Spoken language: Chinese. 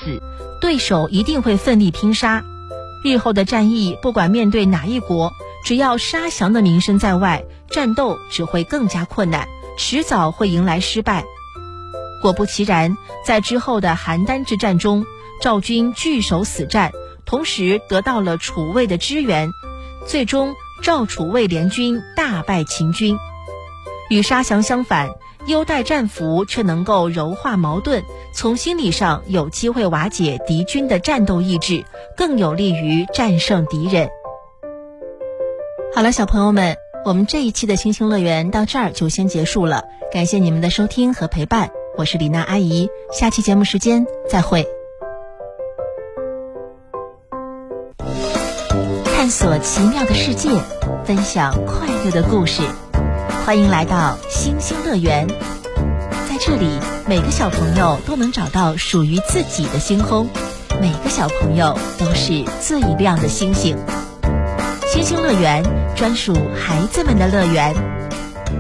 死，对手一定会奋力拼杀。日后的战役，不管面对哪一国，只要沙翔的名声在外，战斗只会更加困难，迟早会迎来失败。果不其然，在之后的邯郸之战中，赵军据守死战，同时得到了楚魏的支援，最终赵楚魏联军大败秦军。与沙翔相反，优待战俘却能够柔化矛盾，从心理上有机会瓦解敌军的战斗意志，更有利于战胜敌人。好了，小朋友们，我们这一期的星星乐园到这儿就先结束了，感谢你们的收听和陪伴，我是李娜阿姨，下期节目时间再会。探索奇妙的世界，分享快乐的故事，欢迎来到星星乐园。在这里，每个小朋友都能找到属于自己的星空，每个小朋友都是最亮的星星。星星乐园，专属孩子们的乐园。